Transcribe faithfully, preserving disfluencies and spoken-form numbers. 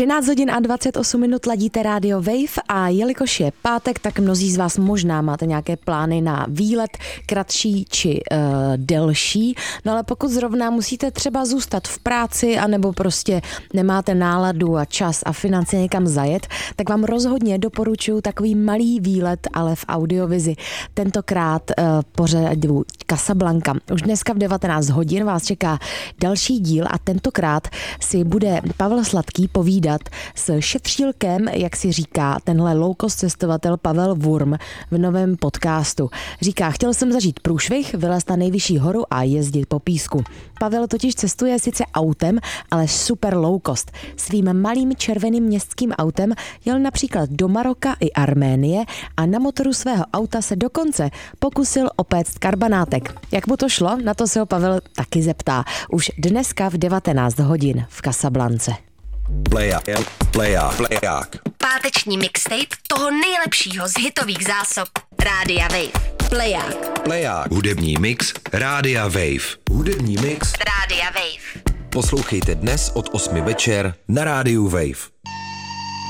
třináct hodin a dvacet osm minut ladíte rádio Wave a jelikož je pátek, tak mnozí z vás možná máte nějaké plány na výlet, kratší či uh, delší, no ale pokud zrovna musíte třeba zůstat v práci anebo prostě nemáte náladu a čas a finance někam zajet, tak vám rozhodně doporučuji takový malý výlet, ale v audiovizi. Tentokrát uh, pořadu Casablanca. Už dneska v devatenáct hodin vás čeká další díl a tentokrát si bude Pavel Sladký povídat s šetřílkem, jak si říká tenhle low-cost cestovatel Pavel Wurm v novém podcastu. Říká, chtěl jsem zažít průšvih, vylézt na nejvyšší horu a jezdit po písku. Pavel totiž cestuje sice autem, ale super low-cost. Svým malým červeným městským autem jel například do Maroka i Arménie a na motoru svého auta se dokonce pokusil opéct karbanátek. Jak mu to šlo? Na to se ho Pavel taky zeptá. Už dneska v devatenáct hodin v Casablance. Pleják, pleják, pleják. Páteční mixtape toho nejlepšího z hitových zásob Rádia Wave. Pleják. Pleják. Hudební mix Rádia Wave. Hudební mix Rádia Wave. Poslouchejte dnes od osmi večer na Rádiu Wave.